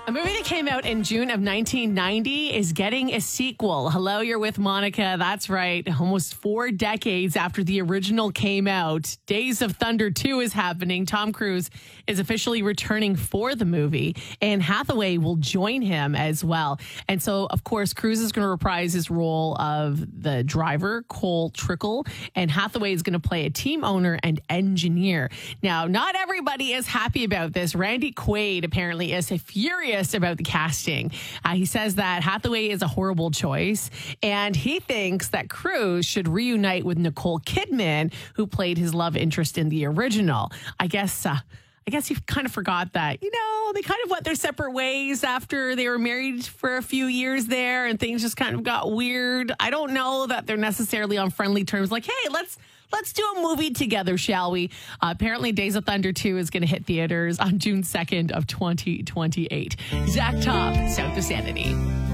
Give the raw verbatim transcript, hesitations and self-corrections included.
A movie that came out in June of nineteen ninety is getting a sequel. Hello, you're with Monica. That's right. Almost four decades after the original came out, Days of Thunder two is happening. Tom Cruise is officially returning for the movie, and Hathaway will join him as well. And so, of course, Cruise is going to reprise his role of the driver, Cole Trickle, and Hathaway is going to play a team owner and engineer. Now, not everybody is happy about this. Randy Quaid apparently is furious about the casting. Uh, he says that Hathaway is a horrible choice, and he thinks that Cruise should reunite with Nicole Kidman, who played his love interest in the original. I guess uh, I guess he kind of forgot that, you know, they kind of went their separate ways after they were married for a few years there, and things just kind of got weird. I don't know that they're necessarily on friendly terms, like, hey, let's Let's do a movie together, shall we? Uh, apparently, Days of Thunder two is going to hit theaters on June second of twenty twenty-eight. Zach Top, South of Sanity.